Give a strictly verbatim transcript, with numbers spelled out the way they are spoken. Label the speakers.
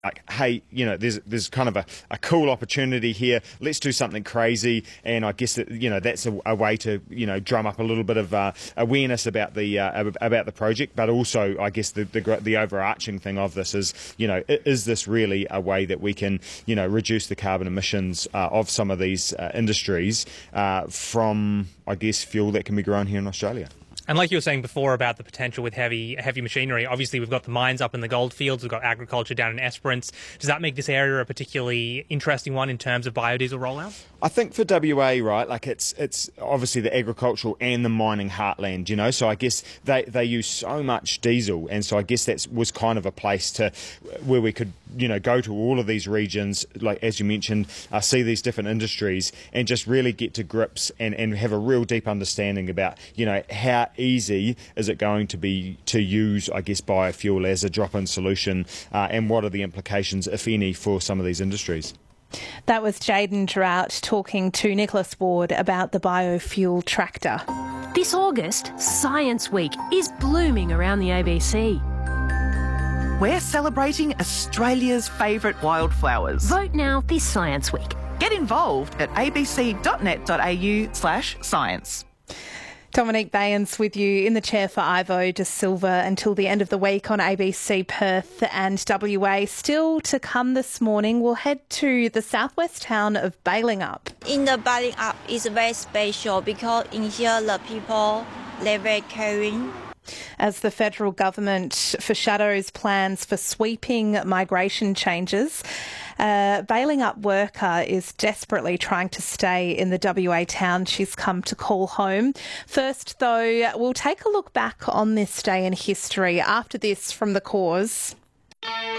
Speaker 1: like, hey, you know, there's there's kind of a, a cool opportunity here. Let's do something crazy, and I guess that you know that's a, a way to you know drum up a little bit of uh, awareness about the uh, about the project. But also, I guess the, the the overarching thing of this is you know is this really a way that we can you know reduce the carbon emissions uh, of some of these uh, industries uh, from I guess fuel that can be grown here in Australia.
Speaker 2: And like you were saying before about the potential with heavy heavy machinery, obviously we've got the mines up in the goldfields, we've got agriculture down in Esperance. Does that make this area a particularly interesting one in terms of biodiesel rollout?
Speaker 1: I think for W A, right, like it's it's obviously the agricultural and the mining heartland, you know, so I guess they, they use so much diesel, and so I guess that was kind of a place to where we could, you know, go to all of these regions, like as you mentioned, uh, see these different industries and just really get to grips and, and have a real deep understanding about, you know, how easy is it going to be to use, I guess, biofuel as a drop-in solution uh, and what are the implications, if any, for some of these industries.
Speaker 3: That was Jayden Drought talking to Nicholas Ward about the biofuel tractor.
Speaker 4: This August, Science Week is blooming around the A B C.
Speaker 5: We're celebrating Australia's favourite wildflowers.
Speaker 4: Vote now this Science Week.
Speaker 5: Get involved at abc.net.au slash science.
Speaker 3: Dominique Bayans with you in the chair for Ivo De Silva until the end of the week on A B C Perth and W A. Still to come this morning, we'll head to the southwest town of Balingup.
Speaker 6: In the Balingup is very special because in here the people, they're very caring.
Speaker 3: As the federal government foreshadows plans for sweeping migration changes, a Balingup worker is desperately trying to stay in the W A town she's come to call home. First, though, we'll take a look back on this day in history after this from The Cause.